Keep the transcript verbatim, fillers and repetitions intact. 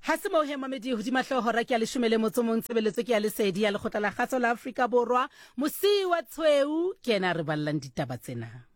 Ha se mo hema medi hodima hlohora ke a leshome le motso mong tshebeletso ke ya lesedi ya lekgotla la kgaso la Afrika Borwa mosi wa tshweu ke ena re ballang ditaba tsena.